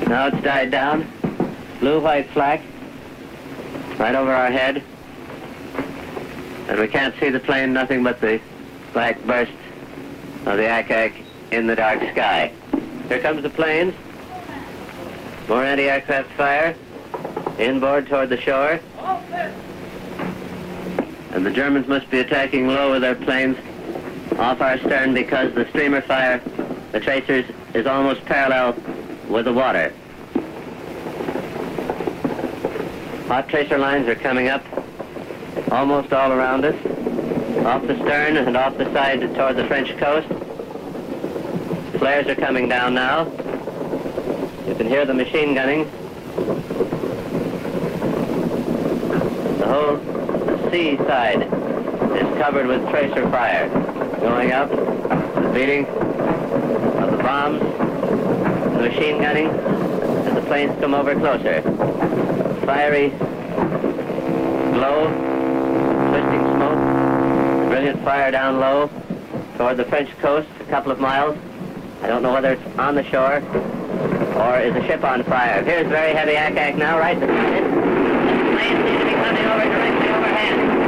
Now it's died down. Blue-white flak right over our head. And we can't see the plane, nothing but the black burst of the Ack-Ack in the dark sky. Here comes the planes. More anti-aircraft fire. Inboard toward the shore. And the Germans must be attacking low with their planes off our stern because the streamer fire, the tracers, is almost parallel with the water. Hot tracer lines are coming up almost all around us, off the stern and off the side toward the French coast. Flares are coming down now. You can hear the machine gunning. The whole sea side is covered with tracer fire. Going up, the beating of the bombs, the machine gunning, as the planes come over closer. Fiery glow, twisting smoke, brilliant fire down low toward the French coast, a couple of miles. I don't know whether it's on the shore or is a ship on fire. Here's very heavy Ack-Ack now, right beside it. Planes seem to be coming over directly overhead.